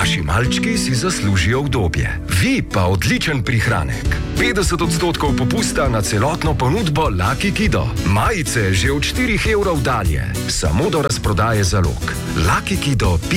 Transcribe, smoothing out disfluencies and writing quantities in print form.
Vaši malčki si zaslužijo udobje, vi pa odličen prihranek. 50% popusta na celotno ponudbo Lucky Kido. Majice že od 4 evrov dalje, samo do razprodaje zalog. Lucky Kido.